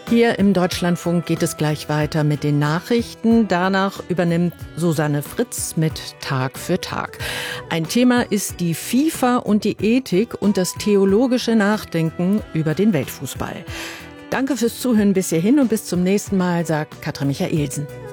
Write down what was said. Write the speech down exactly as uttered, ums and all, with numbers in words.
Hier im Deutschlandfunk geht es gleich weiter mit den Nachrichten. Danach übernimmt Susanne Fritz mit Tag für Tag. Ein Thema ist die FIFA und die Ethik und das theologische Nachdenken über den Weltfußball. Danke fürs Zuhören bis hierhin und bis zum nächsten Mal, sagt Katrin Michaelsen.